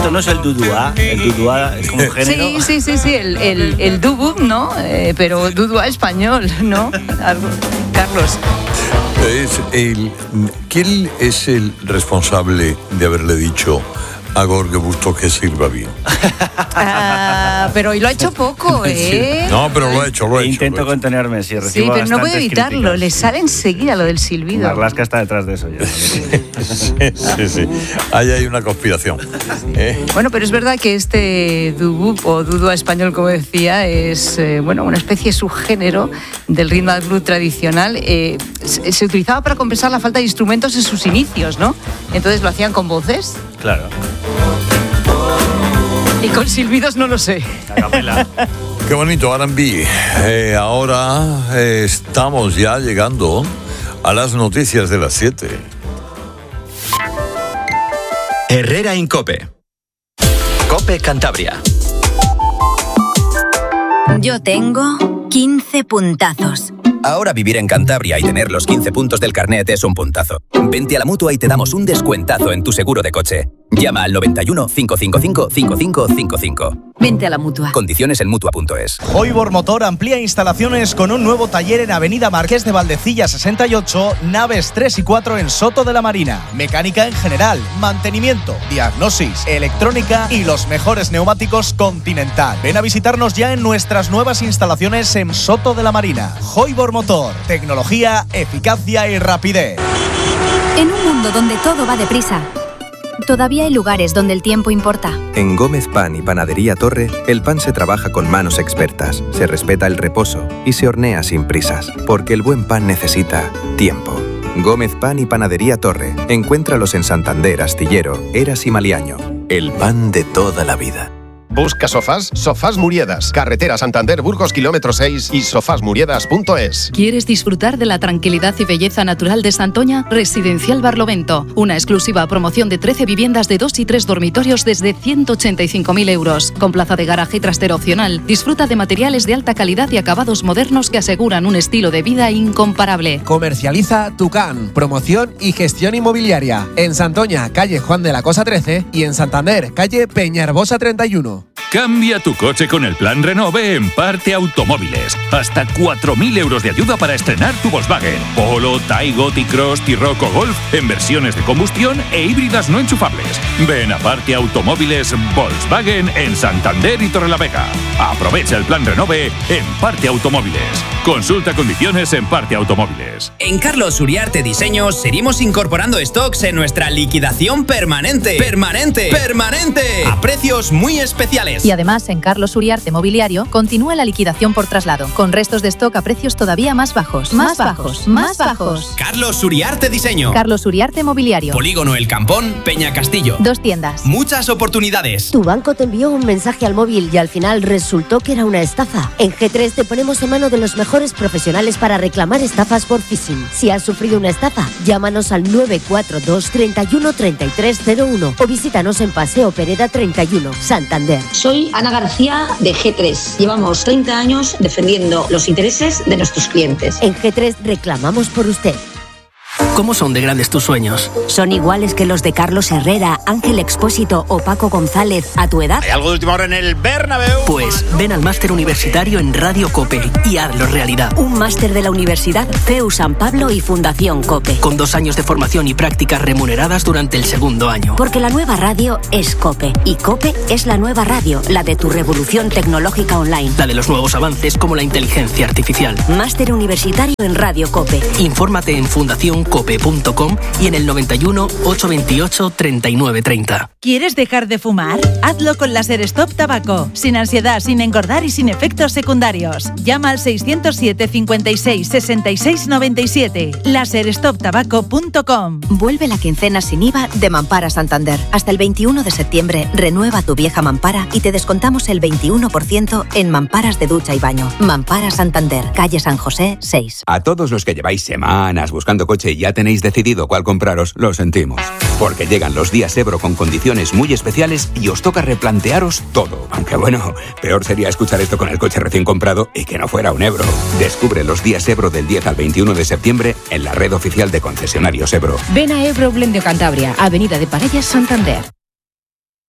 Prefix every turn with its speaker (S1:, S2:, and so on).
S1: Esto no es el dudua. El dudua es como un género.
S2: Sí, el dubub, ¿no? Pero dudua español, ¿no? Carlos.
S3: ¿Quién es el responsable de haberle dicho a Jorge Busto que sirva bien?
S2: Pero hoy lo ha hecho poco, ¿eh?
S3: No, pero lo ha hecho.
S1: Intento contenerme, sí, recibo
S2: sí, pero no puedo evitarlo,
S1: críticas,
S2: le sale enseguida lo del silbido.
S1: Marlaska está detrás de eso ya.
S3: Sí. Ahí hay una conspiración.
S2: Bueno, pero es verdad que este dubub o dudua español, como decía, es una especie subgénero del rhythm and blues tradicional. Se utilizaba para compensar la falta de instrumentos en sus inicios, ¿no? Entonces lo hacían con voces.
S1: Claro.
S2: Y con silbidos no lo sé.
S1: La capela.
S3: Qué bonito, R&B. Ahora estamos ya llegando a las noticias de las 7.
S4: Herrera en COPE. COPE Cantabria.
S5: Yo tengo 15 puntazos.
S4: Ahora vivir en Cantabria y tener los 15 puntos del carnet es un puntazo. Vente a la Mutua y te damos un descuentazo en tu seguro de coche. Llama al 91 555 5555.
S5: Vente a la Mutua.
S4: Condiciones en Mutua.es.
S6: Hoybor Motor amplía instalaciones con un nuevo taller en Avenida Marqués de Valdecilla 68, naves 3 y 4 en Soto de la Marina. Mecánica en general, mantenimiento, diagnosis, electrónica y los mejores neumáticos Continental. Ven a visitarnos ya en nuestras nuevas instalaciones en Soto de la Marina. Hoybor Motor, tecnología, eficacia y rapidez.
S5: En un mundo donde todo va deprisa, todavía hay lugares donde el tiempo importa.
S7: En Gómez Pan y Panadería Torre, el pan se trabaja con manos expertas, se respeta el reposo y se hornea sin prisas, porque el buen pan necesita tiempo. Gómez Pan y Panadería Torre. Encuéntralos en Santander, Astillero, Eras y Maliaño. El pan de toda la vida.
S8: Busca sofás, Sofás Muriedas, carretera Santander Burgos kilómetro 6 y sofasmuriedas.es.
S9: ¿Quieres disfrutar de la tranquilidad y belleza natural de Santoña? Residencial Barlovento, una exclusiva promoción de 13 viviendas de 2 y 3 dormitorios desde 185.000 euros, con plaza de garaje y trastero opcional. Disfruta de materiales de alta calidad y acabados modernos que aseguran un estilo de vida incomparable.
S10: Comercializa Tucán, promoción y gestión inmobiliaria. En Santoña, calle Juan de la Cosa 13 y en Santander, calle Peñarbosa 31.
S11: Cambia tu coche con el plan Renove en Parte Automóviles. Hasta 4.000 euros de ayuda para estrenar tu Volkswagen. Polo, Taigo, T-Cross, T-Roc o Golf en versiones de combustión e híbridas no enchufables. Ven a Parte Automóviles Volkswagen en Santander y Torrelavega. Aprovecha el plan Renove en Parte Automóviles. Consulta condiciones en Parte Automóviles.
S12: En Carlos Uriarte Diseños seguimos incorporando stocks en nuestra liquidación permanente. ¡Permanente! A precios muy especiales.
S13: Y además, en Carlos Uriarte Mobiliario continúa la liquidación por traslado, con restos de stock a precios todavía más bajos. Más bajos.
S12: Carlos Uriarte Diseño.
S13: Carlos Uriarte Mobiliario.
S12: Polígono El Campón, Peña Castillo.
S13: 2 tiendas.
S12: Muchas oportunidades.
S14: Tu banco te envió un mensaje al móvil y al final resultó que era una estafa. En G3 te ponemos en mano de los mejores profesionales para reclamar estafas por phishing. Si has sufrido una estafa, llámanos al 942 31 3301 o visítanos en Paseo Pereda 31, Santander.
S15: Soy Ana García de G3. Llevamos 30 años defendiendo los intereses de nuestros clientes.
S14: En G3 reclamamos por usted.
S16: ¿Cómo son de grandes tus sueños?
S17: ¿Son iguales que los de Carlos Herrera, Ángel Expósito o Paco González a tu edad?
S18: ¿Hay algo de última hora en el Bernabéu?
S16: Pues ven al máster universitario en Radio COPE y hazlo realidad.
S17: Un máster de la Universidad CEU San Pablo y Fundación COPE.
S16: Con 2 años de formación y prácticas remuneradas durante el segundo año.
S17: Porque la nueva radio es COPE. Y COPE es la nueva radio, la de tu revolución tecnológica online.
S16: La de los nuevos avances como la inteligencia artificial.
S17: Máster universitario en Radio COPE.
S16: Infórmate en fundacioncope.com y en el 91 828 3930.
S19: ¿Quieres dejar de fumar? Hazlo con Láser Stop Tabaco. Sin ansiedad, sin engordar y sin efectos secundarios. Llama al 607 56 66 97. Laserstoptabaco.com.
S5: Vuelve la quincena sin IVA de Mampara Santander. Hasta el 21 de septiembre renueva tu vieja mampara y te descontamos el 21% en mamparas de ducha y baño. Mampara Santander, calle San José 6.
S20: A todos los que lleváis semanas buscando coche y ya tenéis decidido cuál compraros, lo sentimos. Porque llegan los días Ebro con condiciones muy especiales y os toca replantearos todo. Aunque bueno, peor sería escuchar esto con el coche recién comprado y que no fuera un Ebro. Descubre los días Ebro del 10 al 21 de septiembre en la red oficial de concesionarios Ebro.
S21: Ven a Ebro Blendio Cantabria, Avenida de Parellas, Santander.